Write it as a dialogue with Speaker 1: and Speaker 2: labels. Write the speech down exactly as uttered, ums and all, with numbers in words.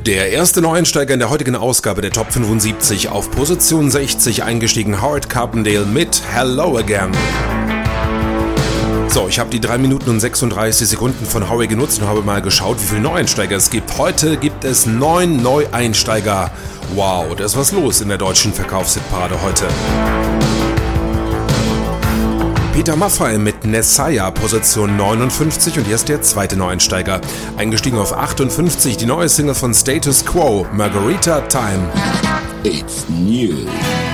Speaker 1: Der erste Neueinsteiger in der heutigen Ausgabe der Top fünfundsiebzig, auf Position sechzig eingestiegen Howard Carpendale mit Hello Again. So, ich habe die drei Minuten und sechsunddreißig Sekunden von Howie genutzt und habe mal geschaut, wie viele Neueinsteiger es gibt. Heute gibt es neun Neueinsteiger. Wow, da ist was los in der deutschen Verkaufshitparade heute. Peter Maffay mit Nessaya, Position neunundfünfzig, und hier ist der zweite Neueinsteiger. Eingestiegen auf achtundfünfzig, die neue Single von Status Quo, Margarita Time.
Speaker 2: It's new.